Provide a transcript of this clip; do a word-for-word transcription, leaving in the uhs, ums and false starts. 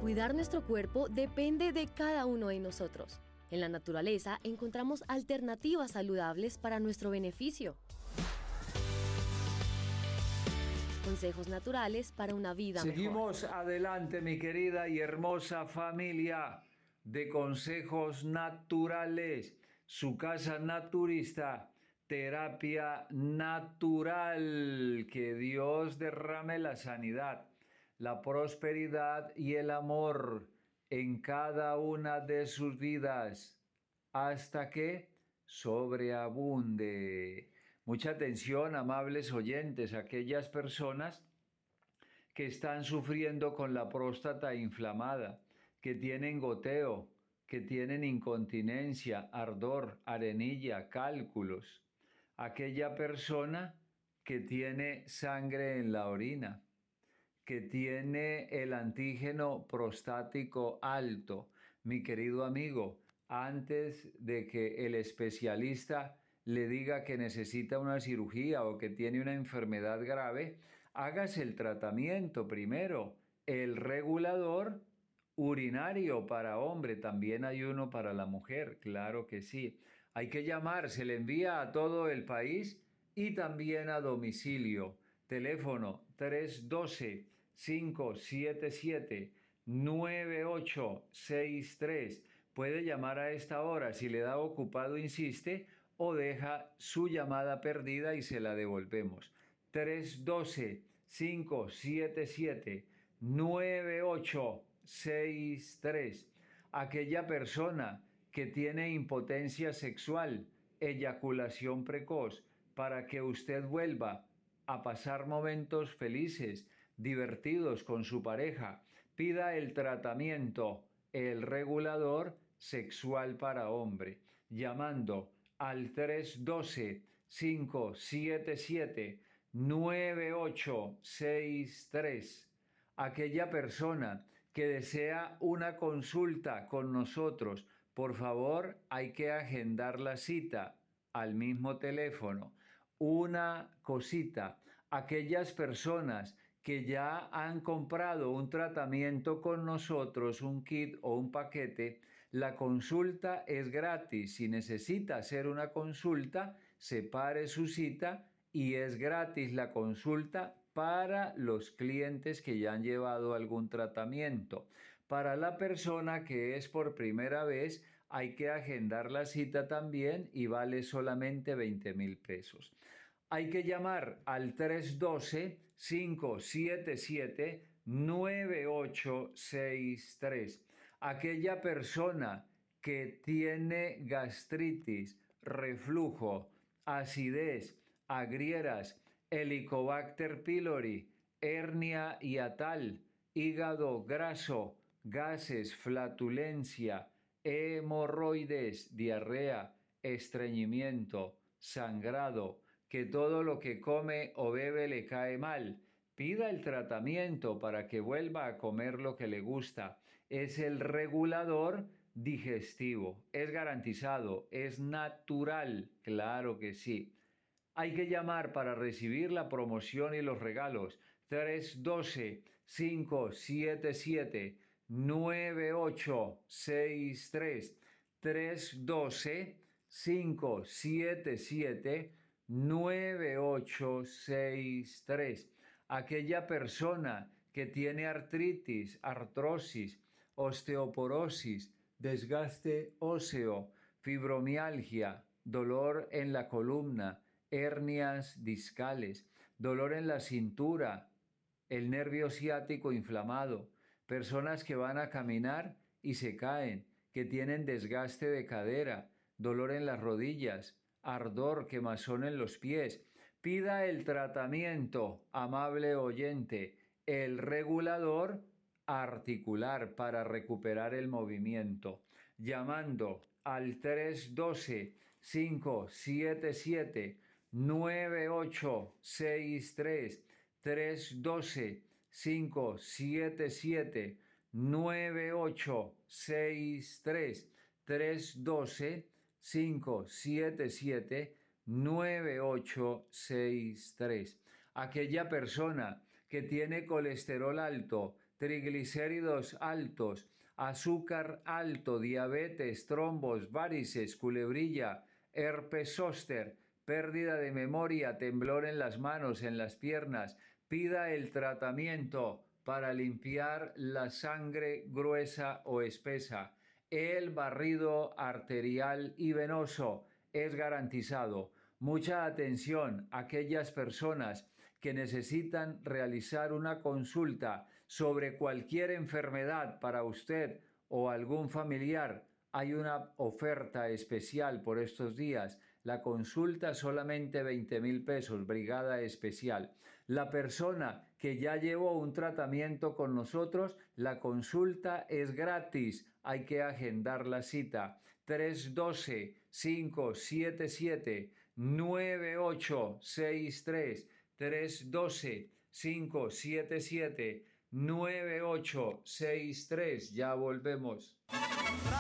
Cuidar nuestro cuerpo depende de cada uno de nosotros. En la naturaleza encontramos alternativas saludables para nuestro beneficio. Consejos naturales para una vida mejor. Seguimos adelante, mi querida y hermosa familia de Consejos Naturales, su casa naturista, terapia natural. Que Dios derrame la sanidad, la prosperidad y el amor en cada una de sus vidas, hasta que sobreabunde. Mucha atención, amables oyentes, aquellas personas que están sufriendo con la próstata inflamada, que tienen goteo, que tienen incontinencia, ardor, arenilla, cálculos. Aquella persona que tiene sangre en la orina, que tiene el antígeno prostático alto. Mi querido amigo, antes de que el especialista le diga que necesita una cirugía o que tiene una enfermedad grave, hágase el tratamiento primero. El regulador urinario para hombre, también hay uno para la mujer, claro que sí. Hay que llamar, se le envía a todo el país y también a domicilio. Teléfono tres uno dos, cinco siete siete, nueve ocho seis tres. Puede llamar a esta hora. Si le da ocupado, insiste o deja su llamada perdida y se la devolvemos. tres uno dos, cinco siete siete, nueve ocho seis tres. Aquella persona que tiene impotencia sexual, eyaculación precoz, para que usted vuelva a pasar momentos felices, divertidos con su pareja, pida el tratamiento, el regulador sexual para hombre, llamando al tres uno dos, cinco siete siete, nueve ocho seis tres. Aquella persona que desea una consulta con nosotros, por favor, hay que agendar la cita al mismo teléfono. Una cosita, aquellas personas que ya han comprado un tratamiento con nosotros, un kit o un paquete, la consulta es gratis. Si necesita hacer una consulta, separe su cita y es gratis la consulta para los clientes que ya han llevado algún tratamiento. Para la persona que es por primera vez, hay que agendar la cita también y vale solamente veinte mil pesos. Hay que llamar al tres uno dos, cinco siete siete, nueve ocho seis tres. Aquella persona que tiene gastritis, reflujo, acidez, agrieras, Helicobacter pylori, hernia hiatal, hígado graso, gases, flatulencia, hemorroides, diarrea, estreñimiento, sangrado, que todo lo que come o bebe le cae mal. Pida el tratamiento para que vuelva a comer lo que le gusta. Es el regulador digestivo. Es garantizado, es natural, claro que sí. Hay que llamar para recibir la promoción y los regalos. tres uno dos, cinco siete siete, nueve ocho seis tres. tres uno dos, cinco siete siete, nueve ocho seis tres. Aquella persona que tiene artritis, artrosis, osteoporosis, desgaste óseo, fibromialgia, dolor en la columna, hernias discales, dolor en la cintura, el nervio ciático inflamado, personas que van a caminar y se caen, que tienen desgaste de cadera, dolor en las rodillas, ardor, quemazón en los pies. Pida el tratamiento, amable oyente, el regulador articular para recuperar el movimiento, llamando al tres uno dos, cinco siete siete, nueve ocho seis tres, tres uno dos, cinco siete siete, nueve ocho seis tres, tres uno dos, cinco siete siete, nueve ocho seis tres. Aquella persona que tiene colesterol alto, triglicéridos altos, azúcar alto, diabetes, trombos, varices, culebrilla, herpes zóster, pérdida de memoria, temblor en las manos, en las piernas. Pida el tratamiento para limpiar la sangre gruesa o espesa. El barrido arterial y venoso es garantizado. Mucha atención a aquellas personas que necesitan realizar una consulta sobre cualquier enfermedad para usted o algún familiar. Hay una oferta especial por estos días. La consulta solamente veinte mil pesos, brigada especial. La persona que ya llevó un tratamiento con nosotros, la consulta es gratis. Hay que agendar la cita. tres uno dos, cinco siete siete, nueve ocho seis tres. tres uno dos, cinco siete siete, nueve ocho seis tres. Ya volvemos.